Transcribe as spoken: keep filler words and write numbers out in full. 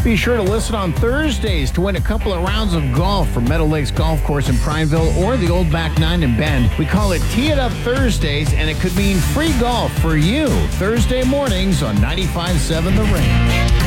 Be sure to listen on Thursdays to win a couple of rounds of golf from Meadow Lakes Golf Course in Prineville or the Old Back Nine in Bend. We call it Tee It Up Thursdays, and it could mean free golf for you. Thursday mornings on ninety-five point seven The Range.